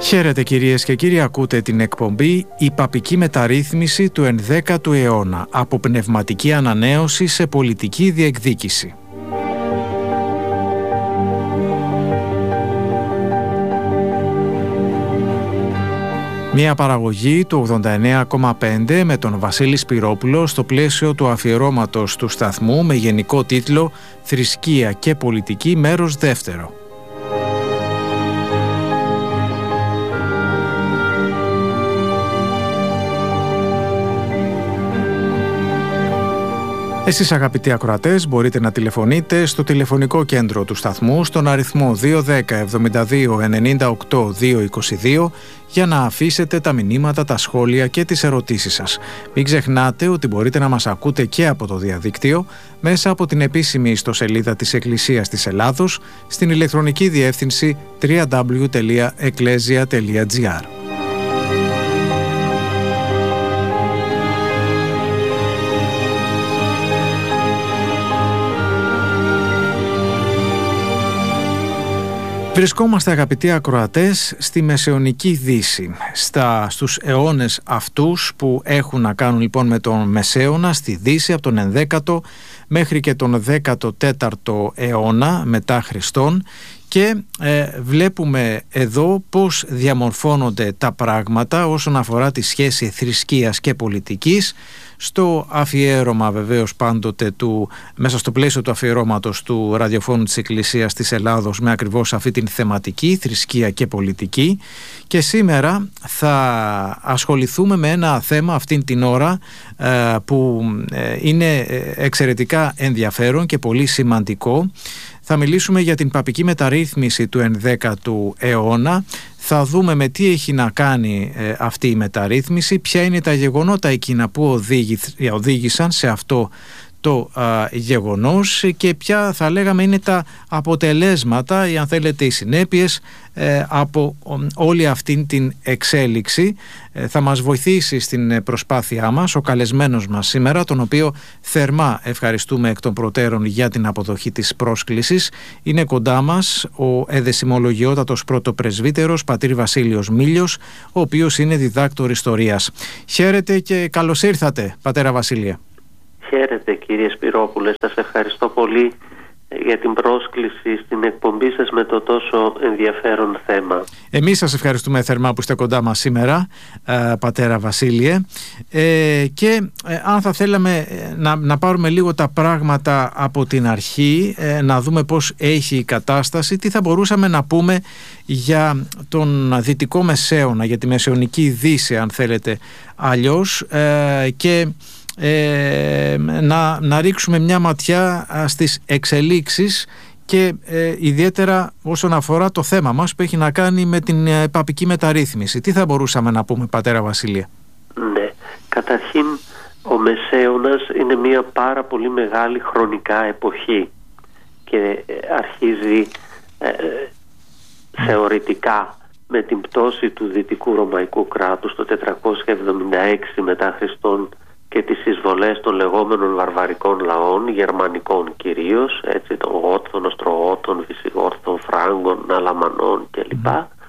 Χαίρετε κυρίες και κύριοι, ακούτε την εκπομπή «Η παπική μεταρρύθμιση του 11ου αιώνα, από πνευματική ανανέωση σε πολιτική διεκδίκηση». Μια παραγωγή του 89,5 με τον Βασίλη Σπυρόπουλο στο πλαίσιο του αφιερώματος του σταθμού με γενικό τίτλο «Θρησκεία και πολιτική, μέρος δεύτερο». Εσείς αγαπητοί ακροατές μπορείτε να τηλεφωνείτε στο τηλεφωνικό κέντρο του σταθμού στον αριθμό 210 72 98 222 για να αφήσετε τα μηνύματα, τα σχόλια και τις ερωτήσεις σας. Μην ξεχνάτε ότι μπορείτε να μας ακούτε και από το διαδίκτυο μέσα από την επίσημη ιστοσελίδα της Εκκλησίας της Ελλάδος στην ηλεκτρονική διεύθυνση www.ecclesia.gr. Βρισκόμαστε, αγαπητοί ακροατές, στη Μεσαιωνική Δύση, στους αιώνες αυτούς που έχουν να κάνουν λοιπόν με τον Μεσαίωνα στη Δύση από τον 11ο μέχρι και τον 14ο αιώνα μετά Χριστόν, και βλέπουμε εδώ πώς διαμορφώνονται τα πράγματα όσον αφορά τη σχέση θρησκείας και πολιτικής στο αφιέρωμα βεβαίως πάντοτε μέσα στο πλαίσιο του αφιερώματος του ραδιοφώνου της Εκκλησίας της Ελλάδος με ακριβώς αυτή την θεματική θρησκεία και πολιτική. Και σήμερα θα ασχοληθούμε με ένα θέμα αυτήν την ώρα που είναι εξαιρετικά ενδιαφέρον και πολύ σημαντικό. Θα μιλήσουμε για την παπική μεταρρύθμιση του 11ου αιώνα. Θα δούμε με τι έχει να κάνει αυτή η μεταρρύθμιση, ποια είναι τα γεγονότα εκείνα που οδήγησαν σε αυτό το γεγονός και ποια θα λέγαμε είναι τα αποτελέσματα ή αν θέλετε οι συνέπειες από όλη αυτή την εξέλιξη. Θα μας βοηθήσει στην προσπάθειά μας ο καλεσμένος μας σήμερα, τον οποίο θερμά ευχαριστούμε εκ των προτέρων για την αποδοχή της πρόσκλησης. Είναι κοντά μας ο εδεσιμολογιότατος πρωτοπρεσβύτερος πατήρ Βασίλειος Μήλιος, ο οποίος είναι διδάκτορ ιστορίας. Χαίρετε και καλώς ήρθατε, πατέρα Βασίλεια. Χαίρετε κύριε Σπυρόπουλε, σας ευχαριστώ πολύ για την πρόσκληση στην εκπομπή σας με το τόσο ενδιαφέρον θέμα. Εμείς σας ευχαριστούμε θερμά που είστε κοντά μας σήμερα, πατέρα Βασίλειε, και αν θα θέλαμε να πάρουμε λίγο τα πράγματα από την αρχή, να δούμε πώς έχει η κατάσταση, τι θα μπορούσαμε να πούμε για τον Δυτικό Μεσαίωνα, για τη Μεσαιωνική Δύση αν θέλετε αλλιώς, και να ρίξουμε μια ματιά στις εξελίξεις και ιδιαίτερα όσον αφορά το θέμα μας που έχει να κάνει με την παπική μεταρρύθμιση. Τι θα μπορούσαμε να πούμε, πατέρα Βασίλεια? Ναι, καταρχήν ο Μεσαίωνας είναι μια πάρα πολύ μεγάλη χρονικά εποχή και αρχίζει θεωρητικά με την πτώση του Δυτικού Ρωμαϊκού κράτους το 476 μετά Χριστόν και τις εισβολές των λεγόμενων βαρβαρικών λαών, γερμανικών κυρίως, έτσι, των Γότων, Οστρογότων, Βυσιγόρθων, Φράγκων, Αλαμανών κλπ.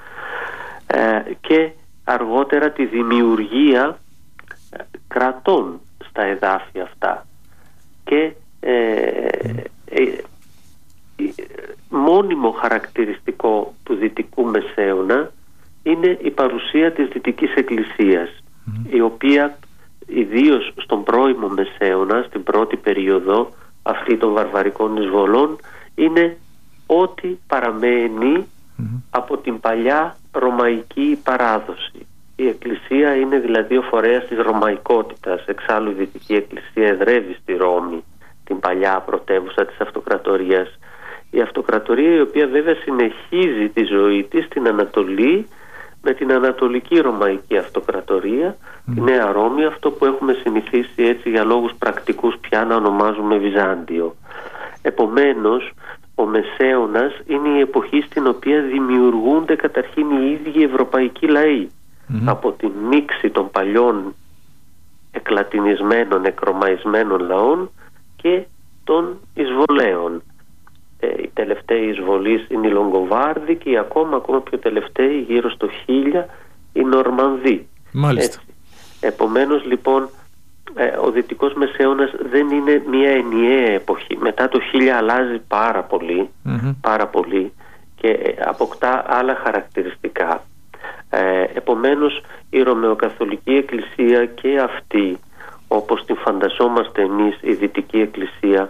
Και αργότερα τη δημιουργία κρατών στα εδάφια αυτά. Και μόνιμο χαρακτηριστικό του Δυτικού Μεσαίωνα είναι η παρουσία της Δυτικής Εκκλησίας, η οποία ιδίως στον πρώιμο Μεσαίωνα, στην πρώτη περίοδο αυτή των βαρβαρικών εισβολών, είναι ό,τι παραμένει από την παλιά ρωμαϊκή παράδοση. Η Εκκλησία είναι δηλαδή ο φορέας της ρωμαϊκότητας. Εξάλλου η Δυτική Εκκλησία εδρεύει στη Ρώμη, την παλιά πρωτεύουσα της αυτοκρατορίας. Η αυτοκρατορία, η οποία βέβαια συνεχίζει τη ζωή της στην Ανατολή με την Ανατολική Ρωμαϊκή Αυτοκρατορία, τη Νέα Ρώμη, αυτό που έχουμε συνηθίσει έτσι για λόγους πρακτικούς πια να ονομάζουμε Βυζάντιο. Επομένως, ο Μεσαίωνας είναι η εποχή στην οποία δημιουργούνται καταρχήν οι ίδιοι ευρωπαϊκοί λαοί από τη μίξη των παλιών εκλατινισμένων, εκρωμαϊσμένων λαών και των εισβολέων. τελευταίοι εισβολείς είναι οι Λογκοβάρδοι και ακόμα πιο τελευταίοι, γύρω στο 1000, οι Νορμανδοί. Μάλιστα. Επομένως λοιπόν ο Δυτικός Μεσαίωνας δεν είναι μια ενιαία εποχή. Μετά το 1000 αλλάζει πάρα πολύ και αποκτά άλλα χαρακτηριστικά. Επομένως η Ρωμαιοκαθολική Εκκλησία και αυτή, όπως την φανταζόμαστε εμείς η Δυτική Εκκλησία,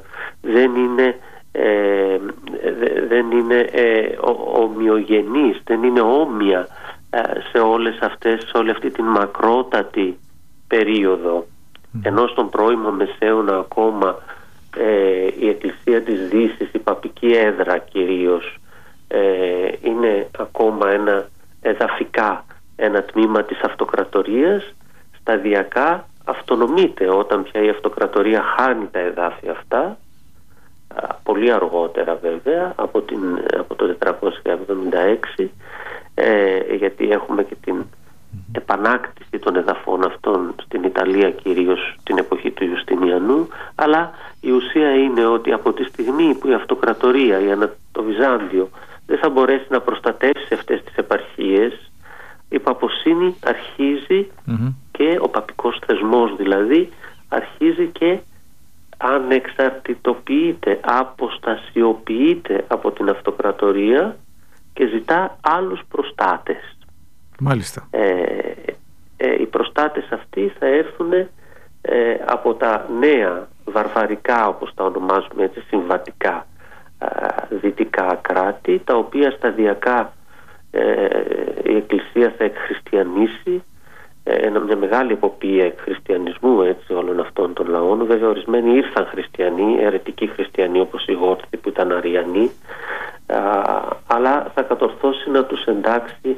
δεν είναι ομοιογενής, δεν είναι όμοια σε όλη αυτή την μακρότατη περίοδο. Ενώ στον πρώιμο Μεσαίωνα ακόμα η Εκκλησία της Δύσης, η παπική έδρα κυρίως, είναι ακόμα εδαφικά ένα τμήμα της αυτοκρατορίας, σταδιακά αυτονομείται όταν πια η αυτοκρατορία χάνει τα εδάφια αυτά, πολύ αργότερα βέβαια, από το 476, γιατί έχουμε και την επανάκτηση των εδαφών αυτών στην Ιταλία, κυρίως την εποχή του Ιουστινιανού. Αλλά η ουσία είναι ότι από τη στιγμή που η αυτοκρατορία, το Βυζάντιο, δεν θα μπορέσει να προστατεύσει αυτές τις επαρχίες, η παποσύνη αρχίζει και ο παπικός θεσμός δηλαδή αρχίζει και ανεξαρτητοποιείται, αποστασιοποιείται από την αυτοκρατορία και ζητά άλλους προστάτες. Μάλιστα. Οι προστάτες αυτοί θα έρθουν από τα νέα βαρβαρικά, όπως τα ονομάζουμε έτσι, συμβατικά δυτικά κράτη, τα οποία σταδιακά η Εκκλησία θα εκχριστιανίσει, μια μεγάλη εποπία εκχριστιανισμού έτσι, όλων αυτών των λαών. Βέβαια ορισμένοι ήρθαν χριστιανοί, αιρετικοί χριστιανοί, όπως οι Γόρθοι που ήταν Αριανοί, αλλά θα κατορθώσει να τους εντάξει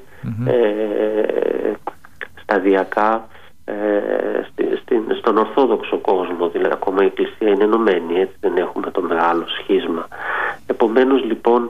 σταδιακά στον Ορθόδοξο κόσμο. Δηλαδή ακόμα η Εκκλησία είναι ενωμένη, έτσι, δεν έχουμε το μεγάλο σχίσμα. Επομένως λοιπόν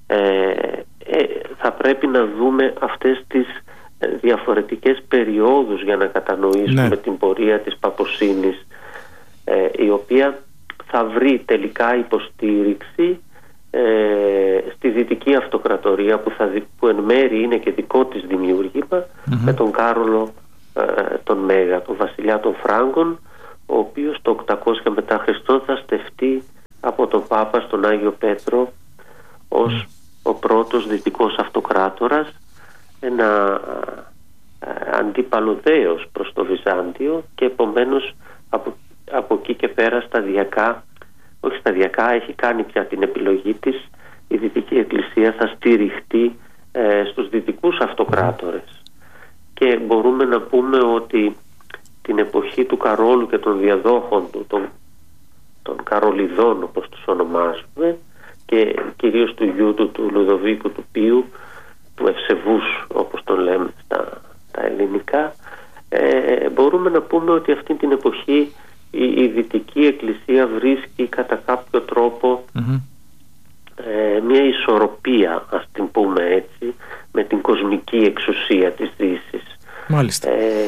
θα πρέπει να δούμε αυτές τις διαφορετικές περιόδους για να κατανοήσουμε την πορεία της παποσύνης, η οποία θα βρει τελικά υποστήριξη στη Δυτική Αυτοκρατορία, που εν μέρει είναι και δικό της δημιούργημα, με τον Κάρολο τον Μέγα, τον βασιλιά των Φράγκων, ο οποίος το 800 μετά Χριστό θα στεφτεί από τον Πάπα στον Άγιο Πέτρο ως ο πρώτος δυτικός αυτοκράτορας, ένα αντίπαλο δέος προς το Βυζάντιο, και επομένως από εκεί και πέρα σταδιακά, έχει κάνει πια την επιλογή της, η Δυτική Εκκλησία θα στηριχτεί στους δυτικούς αυτοκράτορες. Και μπορούμε να πούμε ότι την εποχή του Καρόλου και των διαδόχων του, των Καρολιδών όπως τους ονομάζουμε, και κυρίως του γιού του Λουδοβίκου του Πίου, του Ευσεβούς όπως τον λέμε στα ελληνικά, μπορούμε να πούμε ότι αυτή την εποχή η Δυτική Εκκλησία βρίσκει κατά κάποιο τρόπο μια ισορροπία, ας την πούμε έτσι, με την κοσμική εξουσία της Δύσης. Μάλιστα.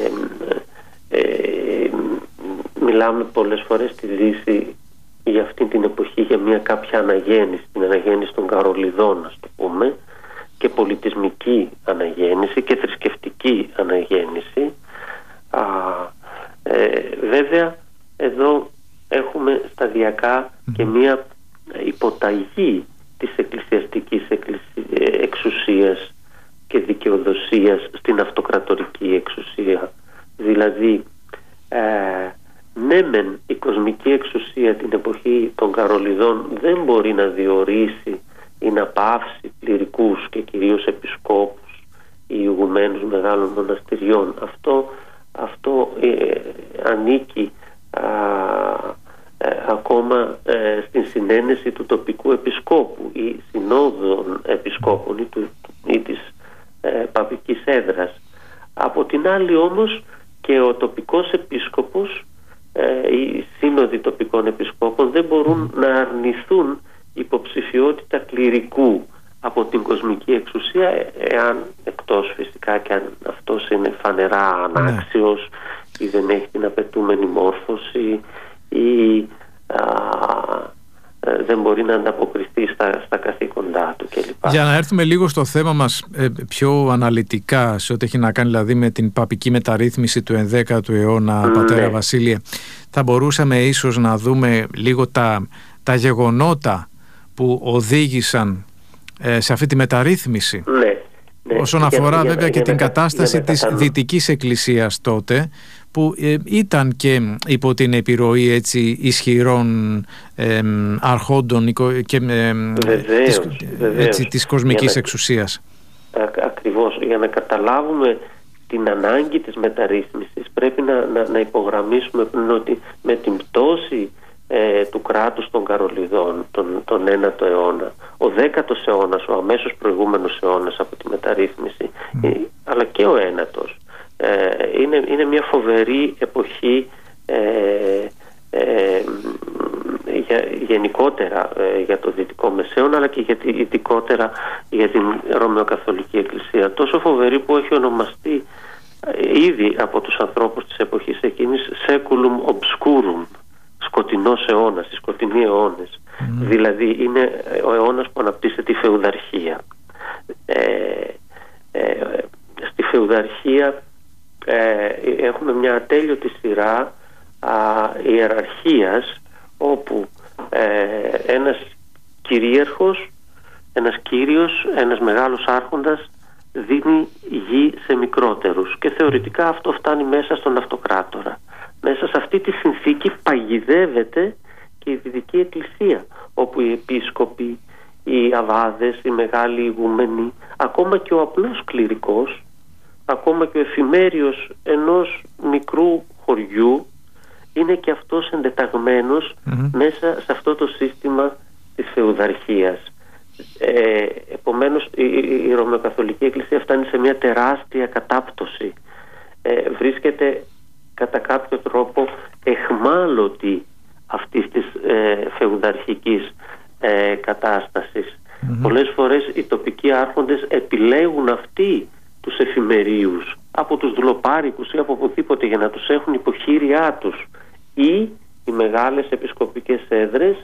Μιλάμε πολλές φορές στη Δύση για αυτή την εποχή για μια κάποια αναγέννηση, την αναγέννηση των Καρολιδών, ας το πούμε, και πολιτισμική αναγέννηση και θρησκευτική αναγέννηση. Βέβαια εδώ έχουμε σταδιακά και μια υποταγή της εκκλησιαστικής εξουσίας και δικαιοδοσίας στην αυτοκρατορική εξουσία. Δηλαδή ναι μεν η κοσμική εξουσία την εποχή των Καρολιδών δεν μπορεί να διορίσει ή να πάυσει κληρικούς και κυρίως επισκόπους ή ηγουμένους μεγάλων μοναστηριών. Αυτό ανήκει ακόμα στην συνένεση του τοπικού επισκόπου ή συνόδων επισκόπων ή της παπικής έδρας. Από την άλλη όμως και ο τοπικός επίσκοπος, οι σύνοδοι τοπικών επισκόπων δεν μπορούν να αρνηθούν υποψηφιότητα κληρικού από την κοσμική εξουσία, εάν, εκτός φυσικά και αν αυτός είναι φανερά ανάξιος ή δεν έχει την απαιτούμενη μόρφωση ή δεν μπορεί να ανταποκριθεί στα καθήκοντα Για να έρθουμε λίγο στο θέμα μας πιο αναλυτικά, σε ό,τι έχει να κάνει δηλαδή με την παπική μεταρρύθμιση του 11ου αιώνα, πατέρα Βασίλειε, θα μπορούσαμε ίσως να δούμε λίγο τα γεγονότα που οδήγησαν σε αυτή τη μεταρρύθμιση. Όσον αφορά βέβαια και την κατάσταση της Δυτικής Εκκλησίας τότε, που ήταν και υπό την επιρροή έτσι ισχυρών αρχόντων και της κοσμικής εξουσίας. Ακριβώς. Για να καταλάβουμε την ανάγκη της μεταρρύθμισης πρέπει να υπογραμμίσουμε ότι με την πτώση του κράτους των Καρολιδών τον 9ο αιώνα, ο 10ος αιώνας, ο αμέσως προηγούμενος αιώνας από τη μεταρρύθμιση, αλλά και ο 9ος, είναι μια φοβερή εποχή γενικότερα για το Δυτικό Μεσαίωνα, αλλά και ειδικότερα για την Ρωμαιοκαθολική Εκκλησία. Τόσο φοβερή που έχει ονομαστεί ήδη από τους ανθρώπους της εποχής εκείνης Seculum Obscurum, σκοτεινός αιώνας, οι σκοτεινοί αιώνες. Δηλαδή είναι ο αιώνας που αναπτύσσεται η φεουδαρχία. Στη φεουδαρχία έχουμε μια ατέλειωτη σειρά ιεραρχίας, όπου ένας κυρίαρχος, ένας κύριος, ένας μεγάλος άρχοντας δίνει γη σε μικρότερους και θεωρητικά αυτό φτάνει μέσα στον αυτοκράτορα. Μέσα σε αυτή τη συνθήκη παγιδεύεται και η Δυτική Εκκλησία, όπου οι επίσκοποι, οι αβάδες, οι μεγάλοι ηγούμενοι, ακόμα και ο απλός κληρικός, ακόμα και ο εφημέριος ενός μικρού χωριού, είναι και αυτός εντεταγμένος μέσα σε αυτό το σύστημα της φεουδαρχίας. Επομένως η Ρωμαιοκαθολική Εκκλησία φτάνει σε μια τεράστια κατάπτωση. Βρίσκεται κατά κάποιο τρόπο εχμάλωτη αυτής της φεουδαρχικής κατάστασης. Πολλές φορές οι τοπικοί άρχοντες επιλέγουν αυτοί τους εφημερίους από τους δουλοπάρικους ή από οπουδήποτε για να τους έχουν υποχείριά τους, ή οι μεγάλες επισκοπικές έδρες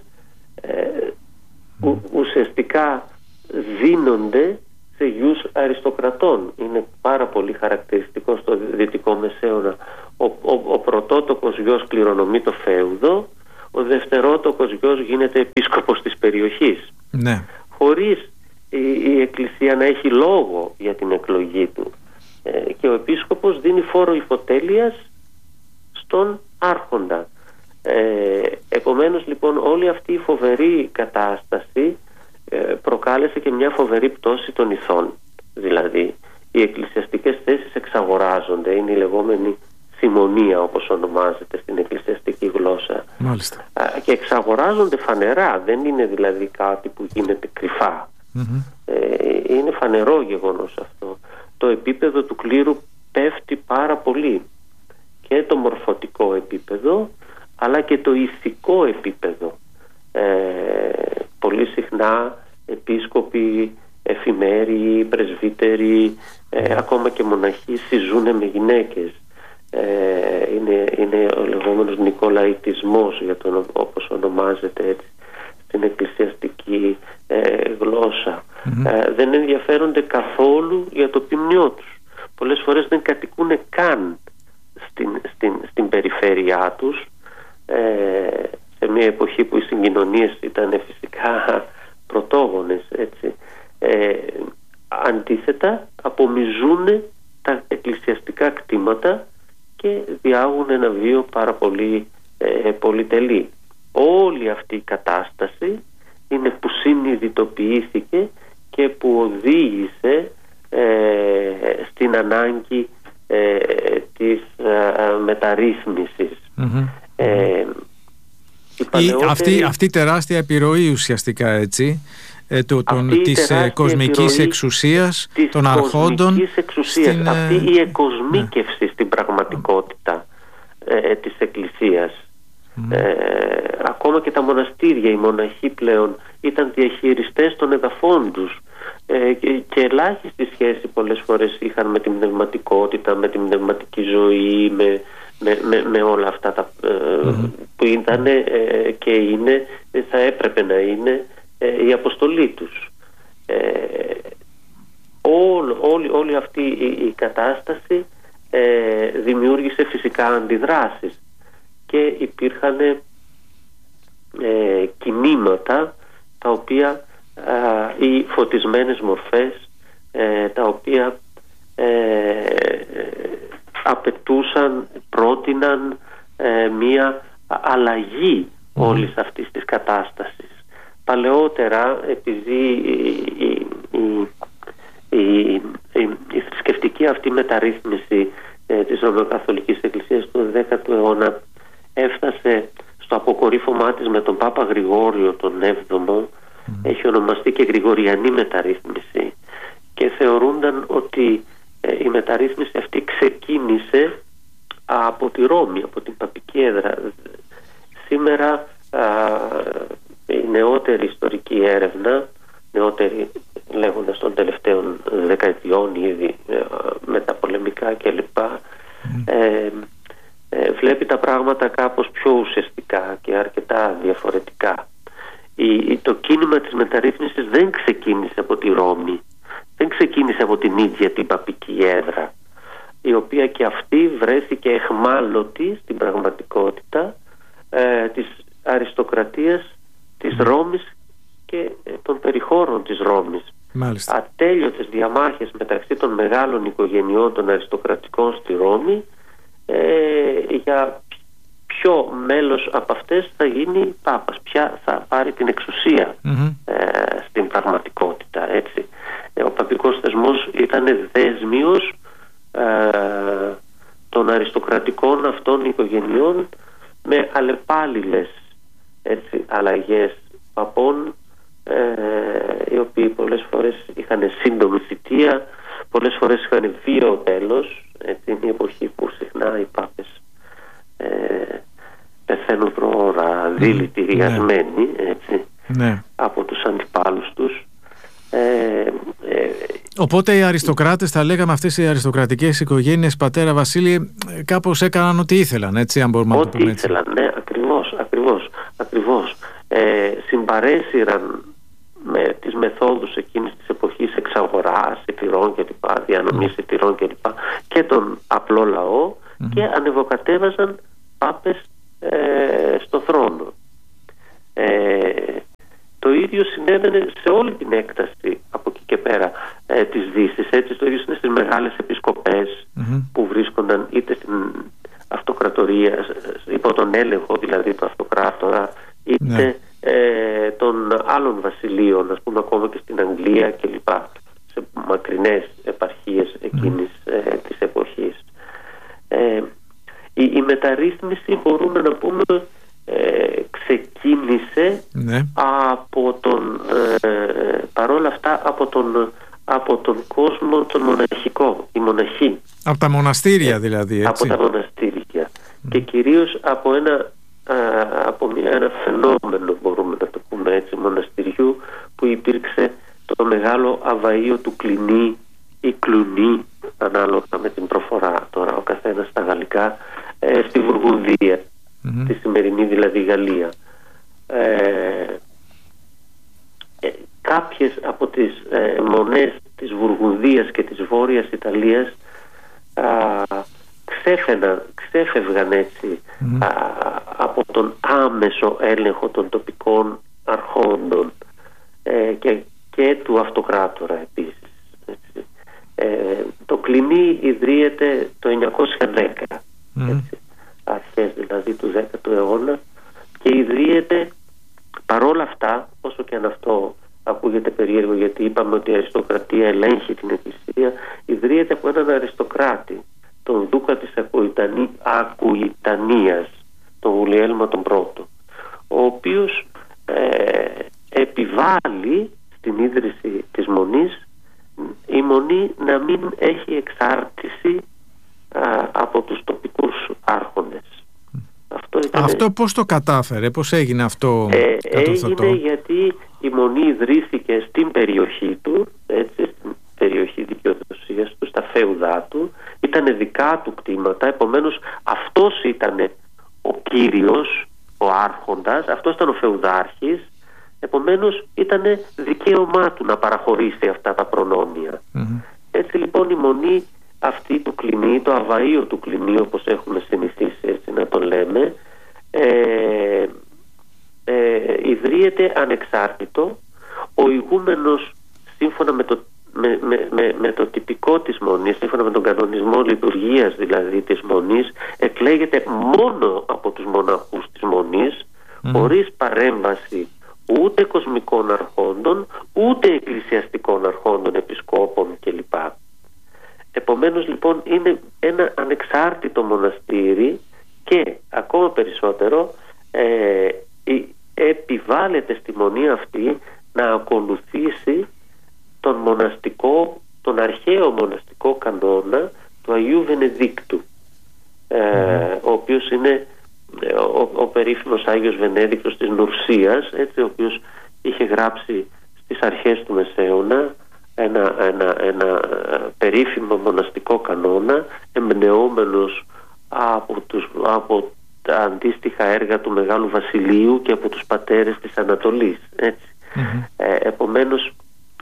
ουσιαστικά δίνονται σε γιους αριστοκρατών. Είναι πάρα πολύ χαρακτηριστικό στο Δυτικό Μεσαίωνα. Ο πρωτότοκος γιος κληρονομεί το φέουδο, ο δευτερότοκος γιος γίνεται επίσκοπος της περιοχής, χωρίς η Εκκλησία να έχει λόγο για την εκλογή του, και ο επίσκοπος δίνει φόρο υποτέλειας στον άρχοντα. Επομένως λοιπόν όλη αυτή η φοβερή κατάσταση προκάλεσε και μια φοβερή πτώση των ηθών. Δηλαδή οι εκκλησιαστικές θέσεις εξαγοράζονται, είναι η λεγόμενη συμμονία όπως ονομάζεται στην εκκλησιαστική γλώσσα. Μάλιστα. Και εξαγοράζονται φανερά, δεν είναι δηλαδή κάτι που γίνεται κρυφά. Είναι φανερό γεγονός αυτό. Το επίπεδο του κλήρου πέφτει πάρα πολύ, και το μορφωτικό επίπεδο αλλά και το ηθικό επίπεδο. Πολύ συχνά επίσκοποι, εφημέριοι, πρεσβύτεροι, ακόμα και μοναχοί συζούν με γυναίκες. Είναι ο λεγόμενος νικολαϊτισμός, όπως ονομάζεται έτσι στην εκκλησιαστική γλώσσα. Δεν ενδιαφέρονται καθόλου για το ποιμνιό τους. Πολλές φορές δεν κατοικούν καν στην περιφέρειά τους, σε μια εποχή που οι συγκοινωνίες ήταν φυσικά πρωτόγονες, έτσι. Αντίθετα απομυζούν τα εκκλησιαστικά κτήματα και διάγουν ένα βίο πάρα πολύ πολυτελή. Όλη αυτή η κατάσταση είναι που συνειδητοποιήθηκε και που οδήγησε στην ανάγκη της μεταρρύθμισης. Αυτή η τεράστια επιρροή ουσιαστικά, έτσι, της κοσμικής εξουσίας, των αρχόντων, αυτή η εκοσμίκευση στην πραγματικότητα της Εκκλησίας. Ακόμα και τα μοναστήρια, οι μοναχοί πλέον ήταν διαχειριστές των εδαφών τους, και ελάχιστη σχέση πολλές φορές είχαν με την πνευματικότητα, με την πνευματική ζωή, με όλα αυτά που ήταν και είναι, θα έπρεπε να είναι η αποστολή τους. όλη αυτή η κατάσταση δημιούργησε φυσικά αντιδράσεις και υπήρχαν κινήματα τα οποία οι φωτισμένες μορφές τα οποία απαιτούσαν, πρότειναν μία αλλαγή όλης αυτής της κατάστασης. Παλαιότερα, επειδή η θρησκευτική αυτή μεταρρύθμιση της Ρωμαιοκαθολικής Εκκλησίας του 10ου αιώνα έφτασε στο αποκορύφωμά της με τον Πάπα Γρηγόριο τον 7ο, έχει ονομαστεί και Γρηγοριανή μεταρρύθμιση, και θεωρούνταν ότι η μεταρρύθμιση αυτή ξεκίνησε από τη Ρώμη, από την παπική έδρα. Σήμερα η νεότερη ιστορική έρευνα, νεότερη λέγοντας των τελευταίων δεκαετιών ήδη, μεταπολεμικά κλπ, βλέπει τα πράγματα κάπως πιο ουσιαστικά και αρκετά διαφορετικά. Το κίνημα της μεταρρύθμισης δεν ξεκίνησε από τη Ρώμη, δεν ξεκίνησε από την ίδια την παπική έδρα, η οποία και αυτή βρέθηκε εχμάλωτη στην πραγματικότητα της αριστοκρατίας της Ρώμης και των περιχώρων της Ρώμης. Μάλιστα. Ατέλειωτες διαμάχες μεταξύ των μεγάλων οικογενειών των αριστοκρατικών στη Ρώμη για ποιο μέλος από αυτές θα γίνει πάπας, ποια θα πάρει την εξουσία στην πραγματικότητα, έτσι. Ο παπικός θεσμός ήταν δέσμιος των αριστοκρατικών αυτών οικογενειών με αλλεπάλληλες αλλαγές παπών, οι οποίοι πολλές φορές είχαν σύντομη θητεία, πολλές φορές είχαν βίαιο τέλος. Είναι η εποχή που συχνά οι πάπες πεθαίνουν προώρα, δηλητηριασμένοι, έτσι, από τους αντιπάλους τους. Οπότε οι αριστοκράτες, θα λέγαμε, αυτές οι αριστοκρατικές οικογένειες, πατέρα Βασίλη, κάπως έκαναν ό,τι ήθελαν, έτσι, αν μπορούμε να το πούμε έτσι. Ό,τι ήθελαν, ναι, ακριβώς. Συμπαρέσυραν με τις μεθόδους εκείνης της εποχής εξαγοράς ειτηρών κλπ, διανομής ειτηρών κλπ, και τον απλό λαό, και ανεβοκατέβαζαν πάπες στο θρόνο. Το ίδιο συνέβαινε σε όλη την έκταση από εκεί και πέρα της Δύσης, έτσι. Το ίδιο είναι στις μεγάλες επισκοπές που βρίσκονταν είτε στην αυτοκρατορία, υπό τον έλεγχο δηλαδή του αυτοκράτορα, είτε των άλλων βασιλείων, ας πούμε ακόμα και στην Αγγλία κλπ, σε μακρινές επαρχίες εκείνης της εποχής. Η μεταρρύθμιση, μπορούμε να πούμε, ξεκίνησε από τον παρόλα αυτά από τον κόσμο τον μοναχικό, η μοναχή, από τα μοναστήρια δηλαδή, έτσι. Από τα μοναστήρια, και κυρίως από ένα φαινόμενο, μπορούμε να το πούμε έτσι, μοναστηριού, που υπήρξε το μεγάλο αβαΐο του Κλινή ή Κλουνί, ανάλογα με την προφορά τώρα ο καθένας στα γαλλικά, στη Βουργουνδία, τη σημερινή δηλαδή Γαλλία. Κάποιες από τις μονές της Βουργουνδίας και της Βόρειας Ιταλίας ξέφευγαν έτσι από τον άμεσο έλεγχο των τοπικών αρχόντων και του αυτοκράτορα επίσης, έτσι. Το Κλινί ιδρύεται το 910, έτσι, αρχές δηλαδή του 10ου αιώνα, και ιδρύεται παρόλα αυτά, όσο και αν αυτό ακούγεται περίεργο, γιατί είπαμε ότι η αριστοκρατία ελέγχει την εκκλησία, ιδρύεται από έναν αριστοκράτη, τον Δούκα της Ακουιτανίας, τον Γουλιέλμα τον Πρώτο, ο οποίος επιβάλλει στην ίδρυση της μονής η μονή να μην έχει εξάρτηση από τους τοπικούς άρχοντες. Αυτό πώς το κατάφερε, πώς έγινε αυτό? Έγινε γιατί η μονή ιδρύθηκε στην περιοχή του, έτσι, στην περιοχή δικαιοδοσίας του, στα φέουδά του, ήταν δικά του κτήματα, επομένως αυτός ήταν ο κύριος, ο άρχοντας, αυτός ήταν ο φεουδάρχης, Επομένως ήταν δικαίωμά του να παραχωρήσει αυτά τα προνόμια. Έτσι λοιπόν η μονή αυτή του Κλινή, το αβαΐο του Κλινή, όπως έχουμε συνηθίσει έτσι να το λέμε, ιδρύεται ανεξάρτητο. Ο ηγούμενος, σύμφωνα με το τυπικό της μονής, σύμφωνα με τον κανονισμό λειτουργίας δηλαδή της μονής, εκλέγεται μόνο από τους μοναχούς της μονής, χωρίς παρέμβαση ούτε κοσμικών αρχόντων, ούτε εκκλησιαστικών αρχόντων, επισκόπων κλπ. Επομένως λοιπόν είναι ένα ανεξάρτητο μοναστήρι και ακόμα περισσότερο επιβάλλεται στη μονή αυτή να ακολουθήσει τον αρχαίο μοναστικό κανόνα του Αγίου Βενεδίκτου, ο οποίος είναι ο περίφημος Άγιος Βενέδικτος της Νουρσίας, έτσι, ο οποίος είχε γράψει στις αρχές του Μεσαίωνα ένα περίφημο μοναστικό κανόνα, εμπνεόμενος από τα αντίστοιχα έργα του Μεγάλου Βασιλείου και από τους πατέρες της Ανατολής, έτσι. Επομένως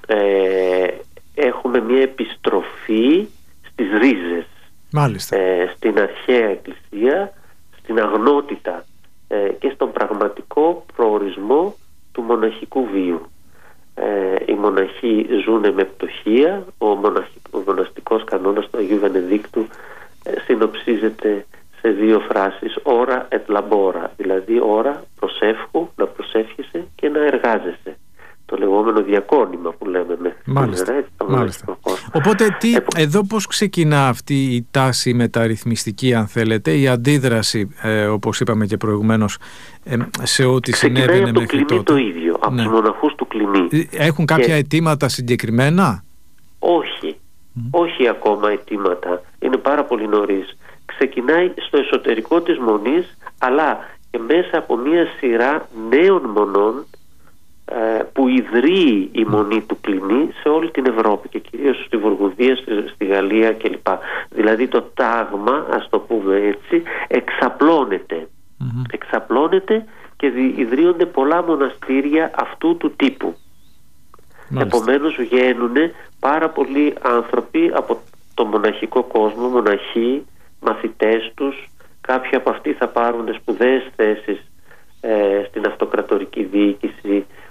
έχουμε μια επιστροφή στις ρίζες. Μάλιστα. Στην αρχαία εκκλησία, στην αγνότητα και στον πραγματικό προορισμό του μοναχικού βίου. Οι μοναχοί ζουν με πτωχία. Ο μοναστικός κανόνας του Αγίου Βενεδίκτου συνοψίζεται σε 2 φράσεις: ώρα et labora, δηλαδή ώρα προσεύχου, να προσεύχεσαι και να εργάζεσαι. Το λεγόμενο διακόνημα που λέμε μέχρι σήμερα. Μάλιστα. Οπότε εδώ πώς ξεκινά αυτή η τάση μεταρρυθμιστική, αν θέλετε, η αντίδραση, όπως είπαμε και προηγουμένως, σε ό,τι συνέβαινε μέχρι τότε? Το ίδιο, από τους μοναχούς του Κλινή. Έχουν κάποια αιτήματα συγκεκριμένα? Όχι ακόμα αιτήματα. Είναι πάρα πολύ νωρίς. Ξεκινάει στο εσωτερικό της μονής, αλλά και μέσα από μια σειρά νέων μονών που ιδρύει η μονή του Κλινή σε όλη την Ευρώπη και κυρίως στη Βουργουδία, στη Γαλλία κλπ. Δηλαδή το τάγμα, ας το πούμε έτσι, εξαπλώνεται και ιδρύονται πολλά μοναστήρια αυτού του τύπου. Επομένως βγαίνουν πάρα πολλοί άνθρωποι από το μοναχικό κόσμο, μοναχοί, μαθητές τους. Κάποιοι από αυτοί θα πάρουν σπουδαίες θέσεις στην αυτοκρατορική διοίκηση,